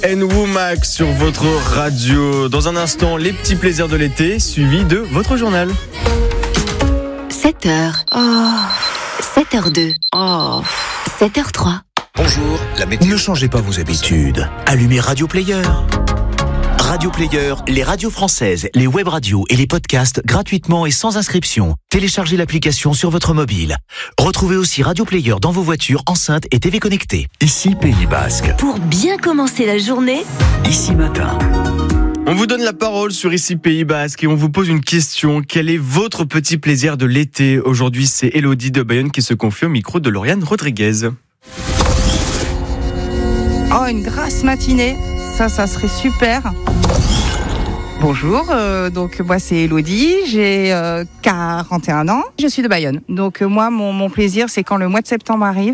Nwomax sur votre radio. Dans un instant, les petits plaisirs de l'été, suivi de votre journal. 7h. Oh. 7h02. Oh. 7h03. Bonjour, la météo. Ne changez pas vos habitudes. Allumez Radio Player. Radio Player, les radios françaises, les web radios et les podcasts gratuitement et sans inscription. Téléchargez l'application sur votre mobile. Retrouvez aussi Radio Player dans vos voitures, enceintes et TV connectées. Ici Pays Basque. Pour bien commencer la journée, Ici Matin. On vous donne la parole sur Ici Pays Basque et on vous pose une question. Quel est votre petit plaisir de l'été ? Aujourd'hui, c'est Elodie de Bayonne qui se confie au micro de Lauriane Rodriguez. Oh, une grasse matinée, ça serait super. Bonjour, donc moi c'est Elodie, j'ai 41 ans, je suis de Bayonne. Donc moi mon plaisir c'est quand le mois de septembre arrive.